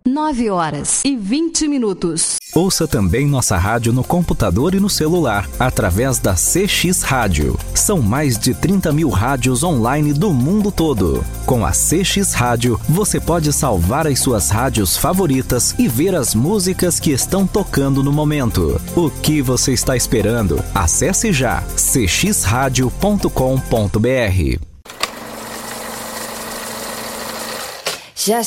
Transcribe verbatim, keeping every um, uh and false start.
nove horas e vinte minutos. Ouça também nossa rádio no computador e no celular, através da C X Rádio. São mais de trinta mil rádios online do mundo todo. Com a C X Rádio, você pode salvar as suas rádios favoritas e ver as músicas que estão tocando no momento. O que você está esperando? Acesse já c x rádio ponto com ponto b r.